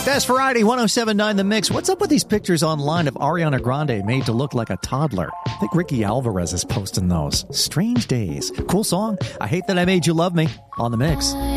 Best Variety 107.9 The Mix. What's up with these pictures online of Ariana Grande made to look like a toddler? I think Ricky Alvarez is posting those. Strange days. Cool song. I Hate That I Made You Love Me on The Mix.